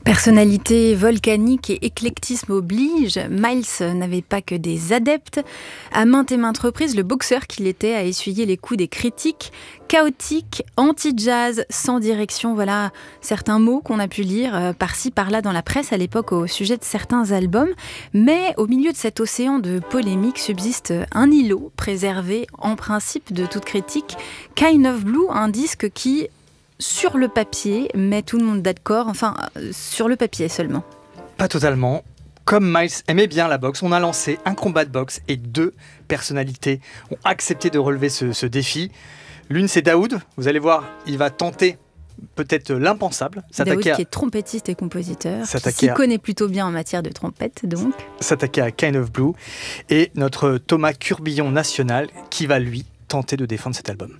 Personnalité volcanique et éclectisme oblige, Miles n'avait pas que des adeptes. À maintes et maintes reprises, le boxeur qu'il était a essuyé les coups des critiques. Chaotique, anti-jazz, sans direction, voilà certains mots qu'on a pu lire par-ci par-là dans la presse à l'époque au sujet de certains albums. Mais au milieu de cet océan de polémiques subsiste un îlot préservé en principe de toute critique. Kind of Blue, un disque qui, sur le papier, met tout le monde d'accord, enfin, sur le papier seulement. Pas totalement. Comme Miles aimait bien la boxe, on a lancé un combat de boxe et 2 personnalités ont accepté de relever ce défi. L'une, c'est Daoud. Vous allez voir, il va tenter peut-être l'impensable. Daoud qui est trompettiste et compositeur, qui s'y connaît plutôt bien en matière de trompette, donc. S'attaquer à Kind of Blue. Et notre Thomas Curbillon national qui va, lui, tenter de défendre cet album.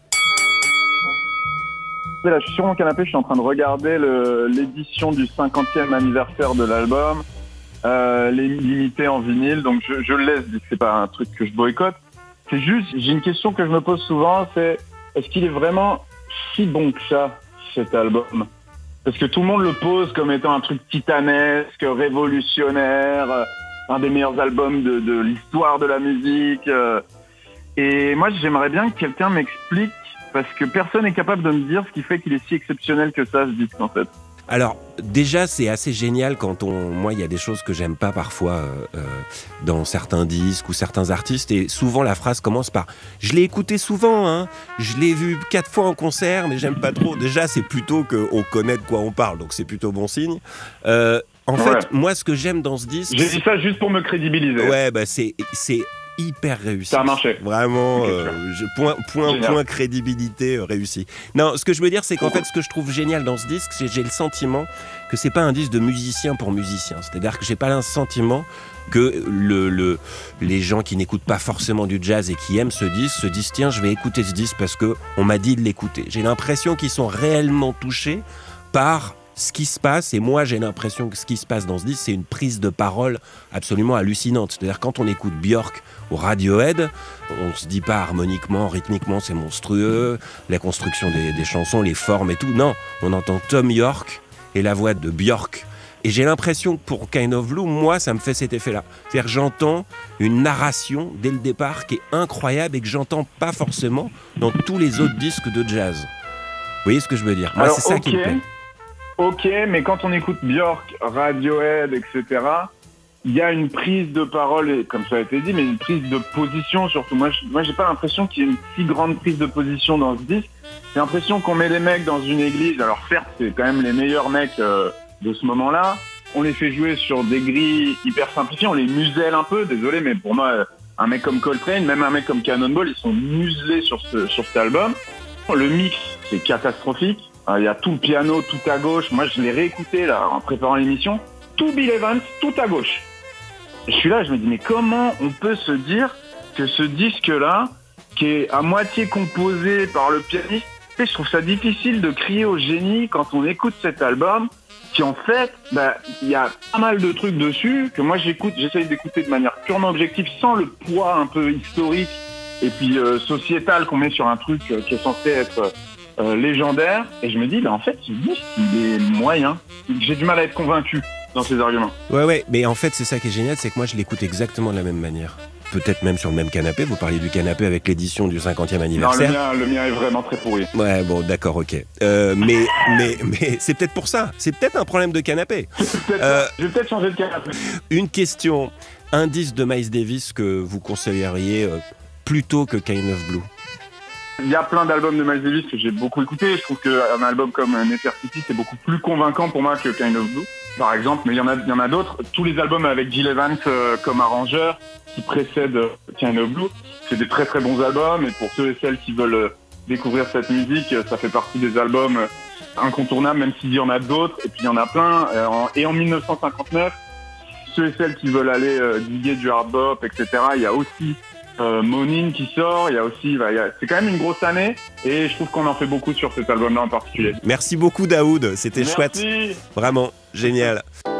Là, je suis sur mon canapé, je suis en train de regarder l'édition du 50e anniversaire de l'album, les limités en vinyle, donc je le laisse, c'est pas un truc que je boycotte. C'est juste, j'ai une question que je me pose souvent, c'est est-ce qu'il est vraiment si bon que ça, cet album ? Parce que tout le monde le pose comme étant un truc titanesque, révolutionnaire, un des meilleurs albums de l'histoire de la musique. Et moi, j'aimerais bien que quelqu'un m'explique, parce que personne n'est capable de me dire ce qui fait qu'il est si exceptionnel que ça, ce disque, en fait. Alors, déjà, c'est assez génial quand moi, il y a des choses que j'aime pas parfois dans certains disques ou certains artistes, et souvent la phrase commence par « Je l'ai écouté souvent, hein, je l'ai vu 4 fois en concert, mais j'aime pas trop ». Déjà, c'est plutôt qu'on connaît de quoi on parle, donc c'est plutôt bon signe. En fait, moi, ce que j'aime dans ce disque... J'ai dit ça juste pour me crédibiliser. Ouais, bah c'est hyper réussi. Ça a marché. Vraiment, point crédibilité réussi. Non, ce que je veux dire, c'est qu'en fait, ce que je trouve génial dans ce disque, c'est que j'ai le sentiment que c'est pas un disque de musicien pour musicien. C'est-à-dire que j'ai pas le sentiment que les gens qui n'écoutent pas forcément du jazz et qui aiment ce disque se disent tiens, je vais écouter ce disque parce que on m'a dit de l'écouter. J'ai l'impression qu'ils sont réellement touchés par ce qui se passe, et moi j'ai l'impression que ce qui se passe dans ce disque, c'est une prise de parole absolument hallucinante. C'est-à-dire quand on écoute Björk ou Radiohead, on se dit pas harmoniquement, rythmiquement c'est monstrueux, la construction des chansons, les formes et tout. Non, on entend Thom Yorke et la voix de Björk. Et j'ai l'impression que pour Kind of Blue, moi ça me fait cet effet-là. C'est-à-dire que j'entends une narration dès le départ qui est incroyable et que j'entends pas forcément dans tous les autres disques de jazz. Vous voyez ce que je veux dire ? Moi, alors, c'est ça qui me plaît. Ok, mais quand on écoute Björk, Radiohead, etc., il y a une prise de parole, et comme ça a été dit, mais une prise de position surtout. Moi, j'ai pas l'impression qu'il y ait une si grande prise de position dans ce disque. J'ai l'impression qu'on met les mecs dans une église. Alors certes, c'est quand même les meilleurs mecs de ce moment-là. On les fait jouer sur des grilles hyper simplifiées, on les muselle un peu. Désolé, mais pour moi, un mec comme Coltrane, même un mec comme Cannonball, ils sont muselés sur cet album. Le mix, c'est catastrophique. Il y a tout le piano, tout à gauche. Moi, je l'ai réécouté là en préparant l'émission. Tout Bill Evans, tout à gauche. Je suis là, je me dis, mais comment on peut se dire que ce disque-là, qui est à moitié composé par le pianiste, je trouve ça difficile de crier au génie quand on écoute cet album, qui en fait, il y a pas mal de trucs dessus que moi j'essaye d'écouter de manière purement objective, sans le poids un peu historique et puis sociétal qu'on met sur un truc qui est censé être légendaire. Et je me dis, en fait, il est moyen. J'ai du mal à être convaincu dans ses arguments. Ouais, mais en fait, c'est ça qui est génial, c'est que moi, je l'écoute exactement de la même manière. Peut-être même sur le même canapé. Vous parliez du canapé avec l'édition du 50e anniversaire. Non, le mien est vraiment très pourri. Ouais, bon, d'accord, ok. Mais c'est peut-être pour ça. C'est peut-être un problème de canapé. Je vais peut-être changer de canapé. Une question. Un disque de Miles Davis que vous conseilleriez plutôt que Kind of Blue? Il y a plein d'albums de Miles Davis que j'ai beaucoup écoutés. Je trouve qu'un album comme Nefertiti, c'est beaucoup plus convaincant pour moi que Kind of Blue, par exemple. Mais il y en a d'autres. Tous les albums avec Gil Evans comme arrangeur qui précèdent Kind of Blue, c'est des très très bons albums. Et pour ceux et celles qui veulent découvrir cette musique, ça fait partie des albums incontournables, même s'il y en a d'autres. Et puis il y en a plein. Et en 1959, ceux et celles qui veulent aller diguer du hard bop, etc., il y a aussi Monin qui sort, il y a aussi, c'est quand même une grosse année et je trouve qu'on en fait beaucoup sur cet album-là en particulier. Merci beaucoup Daoud, c'était chouette, vraiment génial.